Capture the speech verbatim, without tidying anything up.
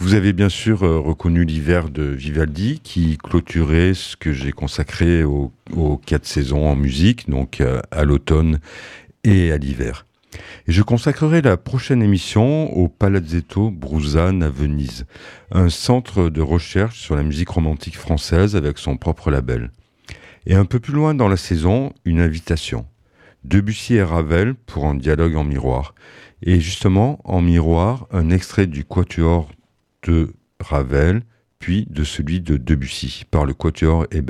Vous avez bien sûr euh, reconnu l'hiver de Vivaldi qui clôturait ce que j'ai consacré aux, aux quatre saisons en musique, donc euh, à l'automne et à l'hiver. Et je consacrerai la prochaine émission au Palazzetto Bruzane à Venise, un centre de recherche sur la musique romantique française avec son propre label. Et un peu plus loin dans la saison, une invitation. Debussy et Ravel pour un dialogue en miroir. Et justement, en miroir, un extrait du quatuor de Ravel, puis de celui de Debussy, par le quatuor Hébert.